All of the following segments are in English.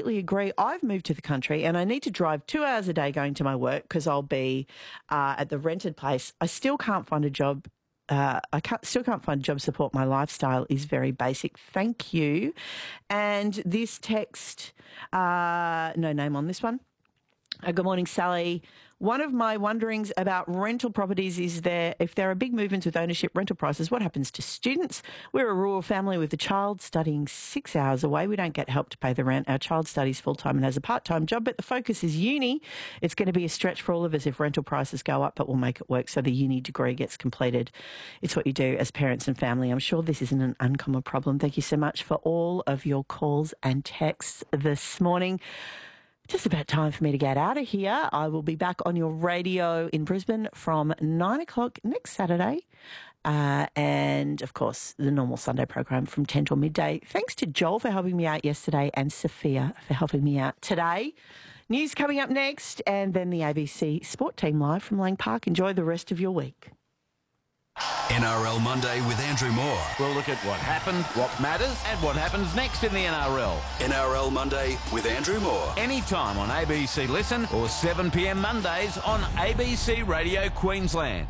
completely agree. I've moved to the country and I need to drive 2 hours a day going to my work because I'll be at the rented place. I still can't find a job. Still can't find a job support. My lifestyle is very basic. Thank you. And this text, no name on this one. Good morning, Sally. One of my wonderings about rental properties is if there are big movements with ownership rental prices, what happens to students? We're a rural family with a child studying 6 hours away. We don't get help to pay the rent. Our child studies full-time and has a part-time job, but the focus is uni. It's going to be a stretch for all of us if rental prices go up, but we'll make it work so the uni degree gets completed. It's what you do as parents and family. I'm sure this isn't an uncommon problem. Thank you so much for all of your calls and texts this morning. Just about time for me to get out of here. I will be back on your radio in Brisbane from 9 o'clock next Saturday. And, of course, the normal Sunday program from 10 till midday. Thanks to Joel for helping me out yesterday and Sophia for helping me out today. News coming up next and then the ABC Sport Team live from Lang Park. Enjoy the rest of your week. NRL Monday with Andrew Moore. We'll look at what happened, what matters, and what happens next in the NRL. NRL Monday with Andrew Moore. Anytime on ABC Listen or 7 p.m. Mondays on ABC Radio Queensland.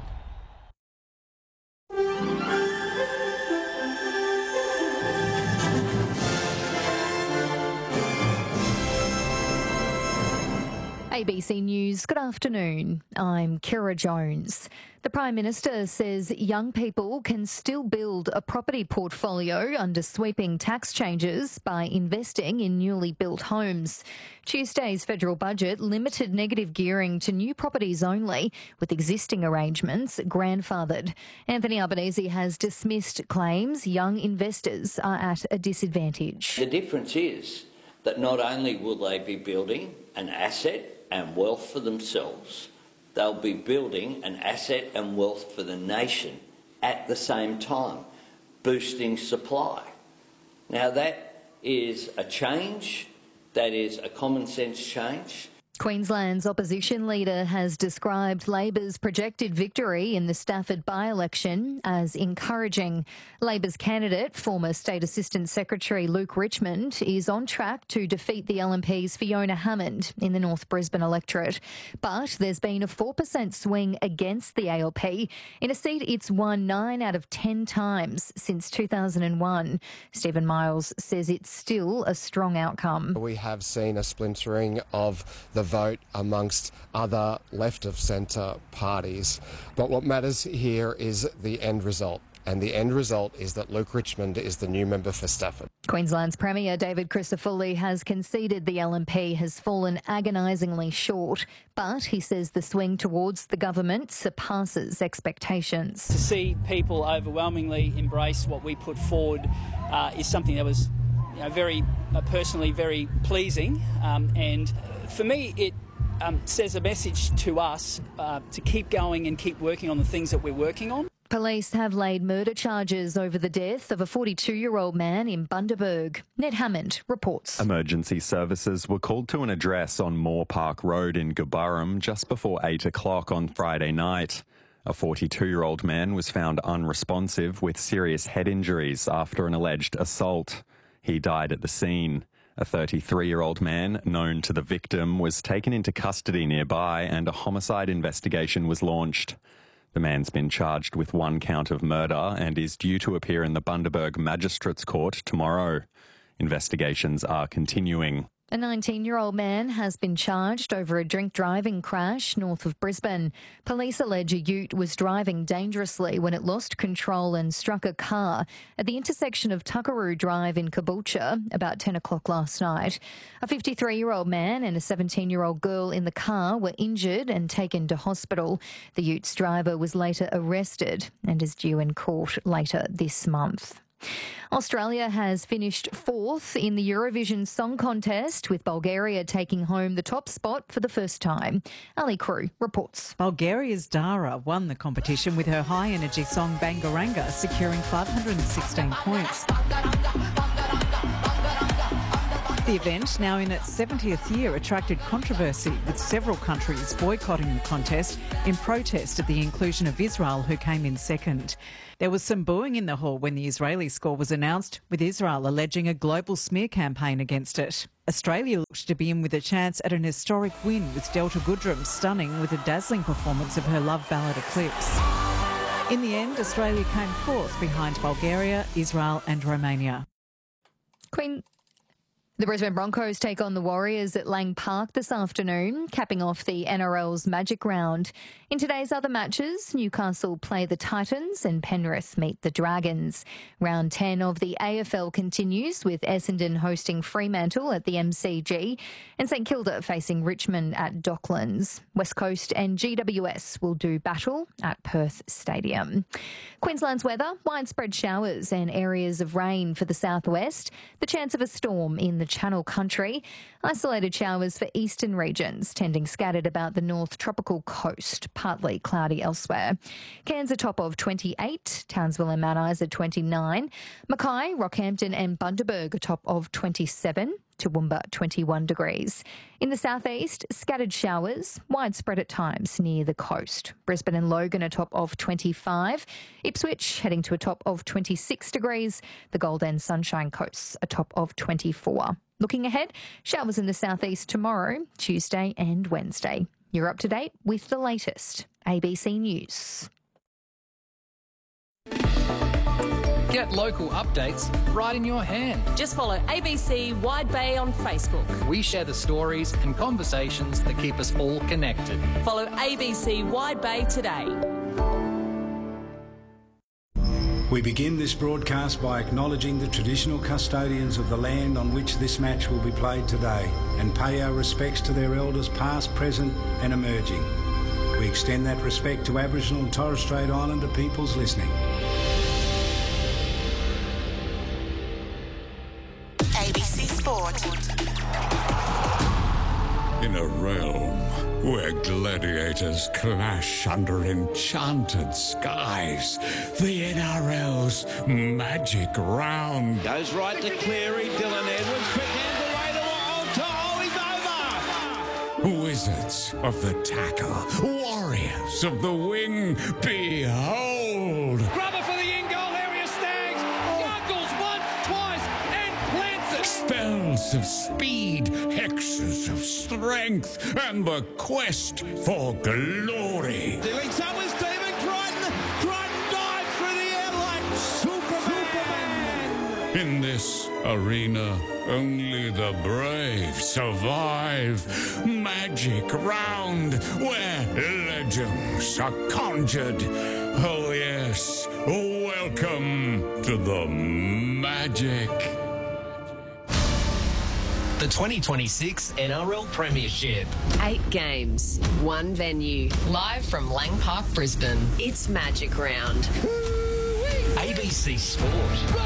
ABC News, good afternoon. I'm Kira Jones. The Prime Minister says young people can still build a property portfolio under sweeping tax changes by investing in newly built homes. Tuesday's federal budget limited negative gearing to new properties only, with existing arrangements grandfathered. Anthony Albanese has dismissed claims young investors are at a disadvantage. The difference is that not only will they be building an asset and wealth for themselves, they'll be building an asset and wealth for the nation at the same time, boosting supply. Now that is a change, that is a common sense change. Queensland's opposition leader has described Labor's projected victory in the Stafford by-election as encouraging. Labor's candidate, former State Assistant Secretary Luke Richmond, is on track to defeat the LNP's Fiona Hammond in the North Brisbane electorate. But there's been a 4% swing against the ALP in a seat it's won 9 out of 10 times since 2001. Stephen Miles says it's still a strong outcome. We have seen a splintering of the vote amongst other left-of-centre parties. But what matters here is the end result. And the end result is that Luke Richmond is the new member for Stafford. Queensland's Premier David Crisafulli has conceded the LNP has fallen agonisingly short, but he says the swing towards the government surpasses expectations. To see people overwhelmingly embrace what we put forward is something that was very personally very pleasing, and for me it says a message to us to keep going and keep working on the things that we're working on. Police have laid murder charges over the death of a 42-year-old man in Bundaberg. Ned Hammond reports. Emergency services were called to an address on Moore Park Road in Gabburrum just before 8 o'clock on Friday night. A 42-year-old man was found unresponsive with serious head injuries after an alleged assault. He died at the scene. A 33-year-old man, known to the victim, was taken into custody nearby and a homicide investigation was launched. The man's been charged with 1 count of murder and is due to appear in the Bundaberg Magistrates Court tomorrow. Investigations are continuing. A 19-year-old man has been charged over a drink-driving crash north of Brisbane. Police allege a ute was driving dangerously when it lost control and struck a car at the intersection of Tuckaroo Drive in Caboolture about 10 o'clock last night. A 53-year-old man and a 17-year-old girl in the car were injured and taken to hospital. The ute's driver was later arrested and is due in court later this month. Australia has finished 4th in the Eurovision Song Contest, with Bulgaria taking home the top spot for the first time. Ali Crew reports. Bulgaria's Dara won the competition with her high-energy song Bangaranga, securing 516 points. The event, now in its 70th year, attracted controversy, with several countries boycotting the contest in protest at the inclusion of Israel, who came in second. There was some booing in the hall when the Israeli score was announced, with Israel alleging a global smear campaign against it. Australia looked to be in with a chance at an historic win, with Delta Goodrem stunning with a dazzling performance of her love ballad Eclipse. In the end, Australia came fourth behind Bulgaria, Israel and Romania. The Brisbane Broncos take on the Warriors at Lang Park this afternoon, capping off the NRL's Magic Round. In today's other matches, Newcastle play the Titans and Penrith meet the Dragons. Round 10 of the AFL continues, with Essendon hosting Fremantle at the MCG and St Kilda facing Richmond at Docklands. West Coast and GWS will do battle at Perth Stadium. Queensland's weather, widespread showers and areas of rain for the southwest. The chance of a storm in the Channel Country. Isolated showers for eastern regions, tending scattered about the north tropical coast, partly cloudy elsewhere. Cairns a top of 28, Townsville and Mount Isa 29, Mackay, Rockhampton and Bundaberg a top of 27, Toowoomba 21 degrees. In the southeast, scattered showers, widespread at times near the coast. Brisbane and Logan a top of 25, Ipswich heading to a top of 26 degrees, the Gold and Sunshine Coasts a top of 24. Looking ahead, showers in the southeast tomorrow, Tuesday and Wednesday. You're up to date with the latest. ABC News. Get local updates right in your hand. Just follow ABC Wide Bay on Facebook. We share the stories and conversations that keep us all connected. Follow ABC Wide Bay today. We begin this broadcast by acknowledging the traditional custodians of the land on which this match will be played today and pay our respects to their elders past, present and emerging. We extend that respect to Aboriginal and Torres Strait Islander peoples listening. ABC Sport. In a realm where gladiators clash under enchanted skies, the NRL's Magic Round goes right to Cleary. Dylan Edwards, quick hands away to Walter. Oh, he's over. Wizards of the tackle, warriors of the wing, behold! Grubber for the in-goal area, Stags. Juggles once, twice, and plants it. Spells of speed, hexes of strength, and the quest for glory. Dealing some with Stephen Crichton. Crichton dives through the air like Superman. In this arena, only the brave survive. Magic Round, where legends are conjured. Oh yes, welcome to the magic. The 2026 NRL Premiership. 8 games, 1 venue. Live from Lang Park, Brisbane. It's Magic Round. ABC Sport.